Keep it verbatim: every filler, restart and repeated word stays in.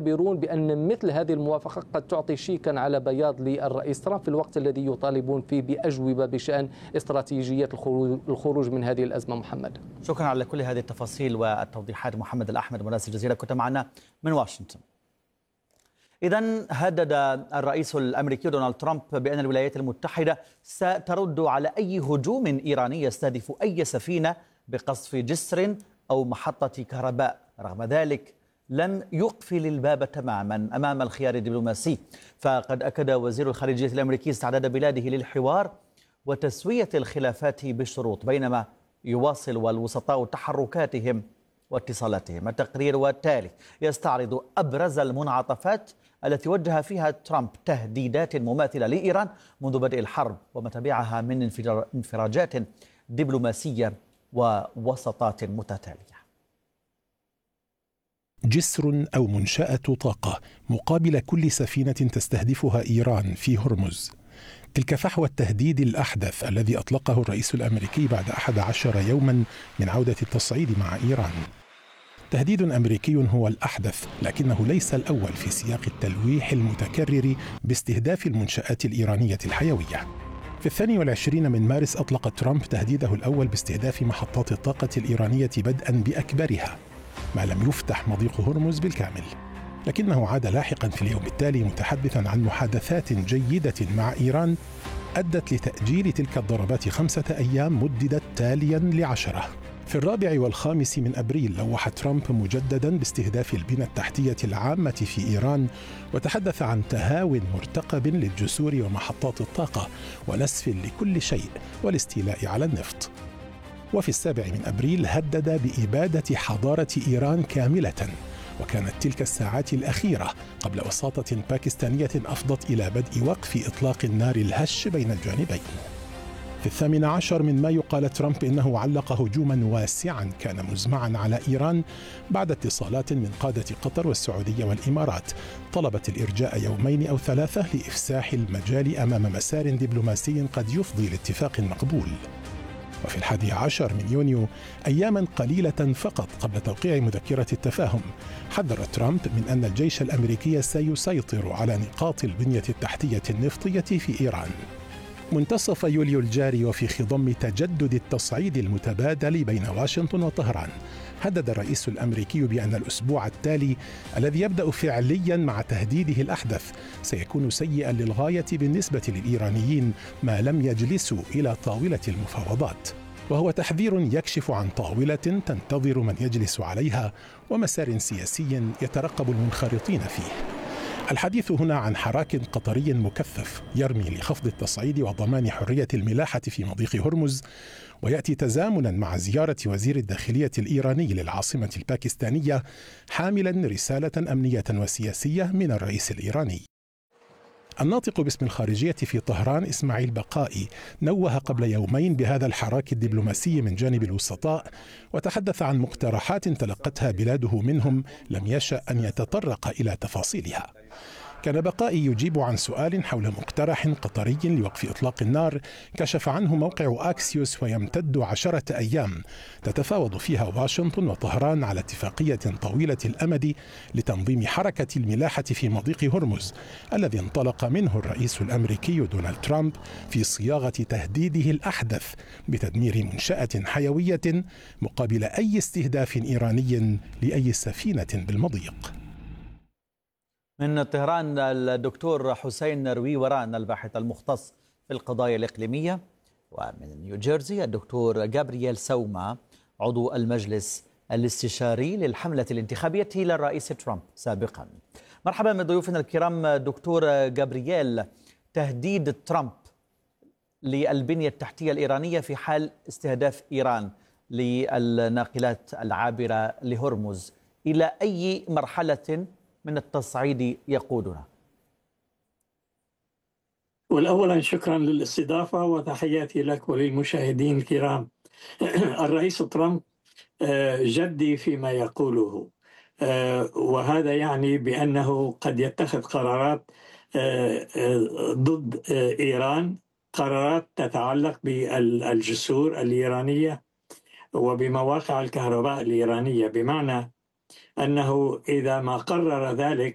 يعتبرون بأن مثل هذه الموافقة قد تعطي شيكا على بياض للرئيس ترامب في الوقت الذي يطالبون فيه بأجوبة بشأن استراتيجية الخروج من هذه الأزمة. محمد، شكرا على كل هذه التفاصيل والتوضيحات. محمد الأحمد، مراسل الجزيرة، كنت معنا من واشنطن. إذن هدد الرئيس الأمريكي دونالد ترامب بأن الولايات المتحدة سترد على أي هجوم إيراني يستهدف أي سفينة بقصف جسر أو محطة كهرباء. رغم ذلك لم يقفل الباب تماما أمام الخيار الدبلوماسي، فقد أكد وزير الخارجية الأمريكي استعداد بلاده للحوار وتسوية الخلافات بشروط، بينما يواصل الوسطاء تحركاتهم واتصالاتهم. التقرير والتالي يستعرض أبرز المنعطفات التي وجه فيها ترامب تهديدات مماثلة لإيران منذ بدء الحرب، وما تبعها من انفراجات دبلوماسية ووسطات متتالية. جسر أو منشأة طاقة مقابل كل سفينة تستهدفها إيران في هرمز. تلك فحوى التهديد الأحدث الذي أطلقه الرئيس الأمريكي بعد أحد عشر يوما من عودة التصعيد مع إيران. تهديد أمريكي هو الأحدث، لكنه ليس الأول في سياق التلويح المتكرر باستهداف المنشآت الإيرانية الحيوية. في الثاني والعشرين من مارس أطلق ترامب تهديده الأول باستهداف محطات الطاقة الإيرانية بدءا بأكبرها، ما لم يفتح مضيق هرمز بالكامل. لكنه عاد لاحقا في اليوم التالي متحدثا عن محادثات جيدة مع إيران أدت لتأجيل تلك الضربات خمسة أيام مددت تاليا لعشرة. في الرابع والخامس من أبريل لوح ترامب مجددا باستهداف البنى التحتية العامة في إيران، وتحدث عن تهاو مرتقب للجسور ومحطات الطاقة ونسف لكل شيء والاستيلاء على النفط. وفي السابع من أبريل هدد بإبادة حضارة إيران كاملة، وكانت تلك الساعات الأخيرة قبل وساطة باكستانية أفضت إلى بدء وقف إطلاق النار الهش بين الجانبين. في الثامن عشر من مايو قال ترامب إنه علق هجوما واسعا كان مزمعا على إيران بعد اتصالات من قادة قطر والسعودية والإمارات طلبت الإرجاء يومين أو ثلاثة لإفساح المجال أمام مسار دبلوماسي قد يفضي لاتفاق مقبول. وفي الحادي عشر من يونيو، أياما قليلة فقط قبل توقيع مذكرة التفاهم، حذر ترامب من أن الجيش الأمريكي سيسيطر على نقاط البنية التحتية النفطية في إيران. منتصف يوليو الجاري وفي خضم تجدد التصعيد المتبادل بين واشنطن وطهران، هدد الرئيس الأمريكي بأن الأسبوع التالي الذي يبدأ فعليا مع تهديده الأحدث سيكون سيئا للغاية بالنسبة للإيرانيين ما لم يجلسوا إلى طاولة المفاوضات، وهو تحذير يكشف عن طاولة تنتظر من يجلس عليها ومسار سياسي يترقب المنخرطين فيه. الحديث هنا عن حراك قطري مكثف يرمي لخفض التصعيد وضمان حرية الملاحة في مضيق هرمز، ويأتي تزامنا مع زيارة وزير الداخلية الإيراني للعاصمة الباكستانية حاملا رسالة أمنية وسياسية من الرئيس الإيراني. الناطق باسم الخارجية في طهران إسماعيل بقائي نوه قبل يومين بهذا الحراك الدبلوماسي من جانب الوسطاء، وتحدث عن مقترحات تلقتها بلاده منهم لم يشأ أن يتطرق إلى تفاصيلها. كان بقائي يجيب عن سؤال حول مقترح قطري لوقف إطلاق النار كشف عنه موقع أكسيوس، ويمتد عشرة أيام تتفاوض فيها واشنطن وطهران على اتفاقية طويلة الأمد لتنظيم حركة الملاحة في مضيق هرمز الذي انطلق منه الرئيس الأمريكي دونالد ترامب في صياغة تهديده الأحدث بتدمير منشأة حيوية مقابل أي استهداف إيراني لأي سفينة بالمضيق. من طهران الدكتور حسين رويوران الباحث المختص في القضايا الإقليمية، ومن نيوجيرسي الدكتور جابرييل سوما عضو المجلس الاستشاري للحملة الانتخابية للرئيس ترامب سابقا. مرحبا بضيوفنا الكرام. دكتور جابرييل، تهديد ترامب للبنية التحتية الإيرانية في حال استهداف إيران للناقلات العابرة لهرمز، إلى أي مرحلة من التصعيد يقودنا؟ والأولا شكرا للاستضافة وتحياتي لك وللمشاهدين الكرام. الرئيس ترامب جدي فيما يقوله، وهذا يعني بأنه قد يتخذ قرارات ضد إيران، قرارات تتعلق بالجسور الإيرانية وبمواقع الكهرباء الإيرانية، بمعنى أنه إذا ما قرر ذلك